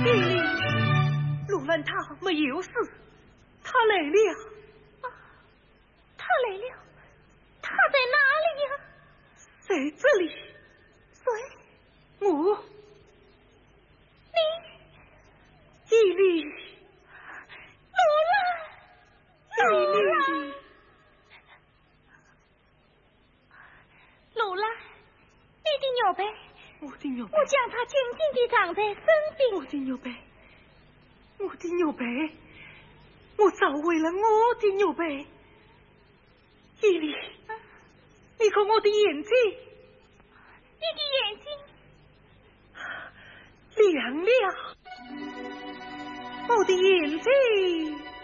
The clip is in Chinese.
陆兰他没有事，他来了。 他来了，他在哪里呀？ 在这里。 谁？ 我。 你。 伊犁。 鲁兰，你的牛背， 我的牛背， 我将它紧紧地藏在身边。 我的牛背，我的牛背，我找回了我的牛背。伊犁，你看我的眼睛， 你的眼睛亮了，我的眼睛